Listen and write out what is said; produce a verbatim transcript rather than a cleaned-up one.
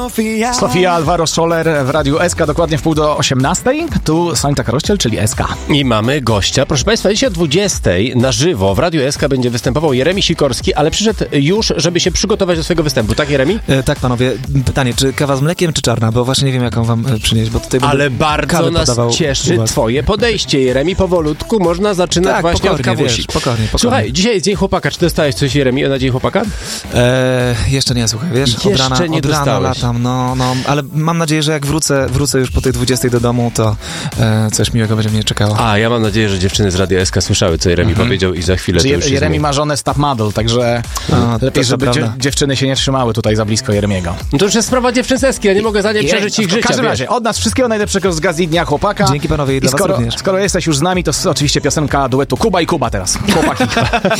Sofia. Sofia Alvaro Soler w Radiu S K, dokładnie w pół do osiemnastej. Tu Sanita Karościel, czyli S K. I mamy gościa. Proszę Państwa, dzisiaj o dwudziestej na żywo w Radiu S K będzie występował Jeremi Sikorski, ale przyszedł już, żeby się przygotować do swojego występu. Tak, Jeremi? E, tak, panowie. Pytanie, czy kawa z mlekiem, czy czarna? Bo właśnie nie wiem, jaką wam e, przynieść, bo tutaj Ale bardzo nas cieszy twoje podejście, Jeremi. Powolutku można zaczynać tak, właśnie od kawusi. Wiesz, pokornie, pokornie. Słuchaj, dzisiaj jest Dzień Chłopaka. Czy dostałeś coś, Jeremi, na Dzień Chłopaka? E, jeszcze nie, słuchaj, wiesz, Jeszcze od rana, nie od rana dostałeś. latam, no, no, ale mam nadzieję, że jak wrócę, wrócę już po tej dwudziestej do domu, to e, coś miłego będzie mnie czekało. A, ja mam nadzieję, że dziewczyny z Radia S K słyszały, co Jeremi Mhm. powiedział i za chwilę Czy to już się Jeremi zmieni. ma żonę Stop Model, także No, lepiej, to żeby prawda. dziew- dziewczyny się nie trzymały tutaj za blisko Jeremiego. No to już jest sprawa dziewczyn z Eski, ja nie mogę za nie przeżyć ich w życia. każdym wiesz. razie, od nas wszystkiego najlepszego z Gazdy Dnia Chłopaka. Dzięki panowie i dla was skoro, również. skoro jesteś już z nami, to s- oczywiście piosenka duetu Kuba i Kuba teraz. Chłopaki.